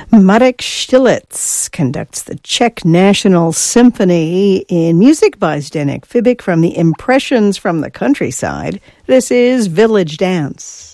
Marek Stillitz conducts the Czech National Symphony in music by Zdeněk Fibik from the Impressions from the Countryside. This is Village Dance.